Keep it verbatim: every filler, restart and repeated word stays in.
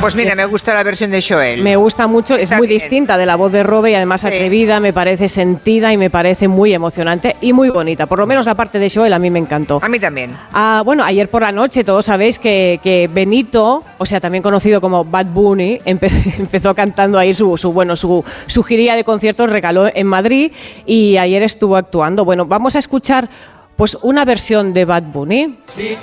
Pues mira, me gusta la versión de Joel. Me gusta mucho, Está es muy bien. distinta de la voz de Robe y además Sí. atrevida, me parece sentida y me parece muy emocionante y muy bonita. Por lo menos la parte de Joel a mí me encantó. A mí también. Ah, bueno, ayer por la noche todos sabéis que, que Benito, o sea, también conocido como Bad Bunny, empe empezó cantando ahí su, su, bueno, su, su giría de conciertos, recaló en Madrid y ayer estuvo actuando. Bueno, vamos a escuchar pues una versión de Bad Bunny. Si